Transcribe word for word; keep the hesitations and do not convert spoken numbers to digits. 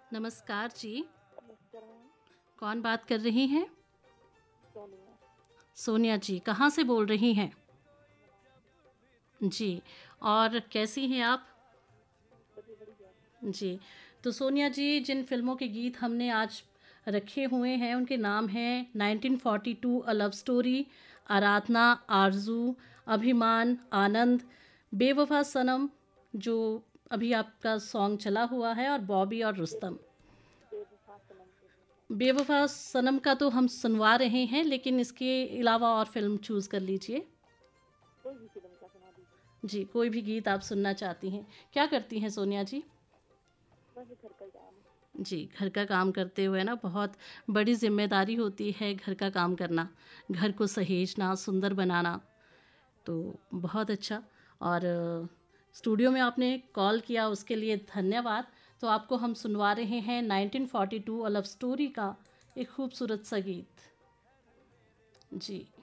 नमस्कार जी। नमस्कार मैम। कौन बात कर रही हैं? सोनिया। सोनिया जी, कहाँ से बोल रही हैं? जी, और कैसी हैं आप? बढ़िया बढ़िया। जी, तो सोनिया जी, जिन फ़िल्मों के गीत हमने आज रखे हुए हैं, उनके नाम हैं nineteen forty to a love story, आराधना, आरज़ू, अभिमान, आनंद, बेवफ़ा सनम, जो अभी आपका सॉन्ग चला हुआ है, और बॉबी और रुस्तम। बेवफा सनम बेवफा। बेवफ़ा सनम का तो हम सुनवा रहे हैं, लेकिन इसके अलावा और फ़िल्म चूज़ कर लीजिए। कोई भी फिल्म का सुना दीजिए। जी, कोई भी गीत आप सुनना चाहती हैं। क्या करती हैं सोनिया जी? बस घर का काम। जी, घर का काम करते हुए ना बहुत बड़ी ज़िम्मेदारी होती है घर का काम करना, घर को सहेजना, सुंदर बनाना, तो बहुत अच्छा। और अ, स्टूडियो में आपने कॉल किया उसके लिए धन्यवाद। तो आपको हम सुनवा रहे हैं nineteen forty to a love story का एक खूबसूरत सा गीत। जी।